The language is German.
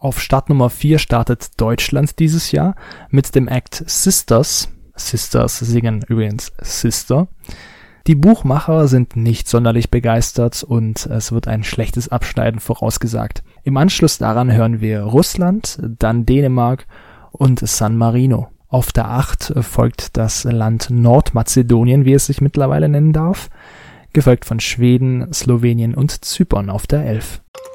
Auf Startnummer 4 startet Deutschland dieses Jahr mit dem Act Sisters. Sisters singen übrigens Sister. Die Buchmacher sind nicht sonderlich begeistert und es wird ein schlechtes Abschneiden vorausgesagt. Im Anschluss daran hören wir Russland, dann Dänemark und San Marino. Auf der 8 folgt das Land Nordmazedonien, wie es sich mittlerweile nennen darf, gefolgt von Schweden, Slowenien und Zypern auf der 11.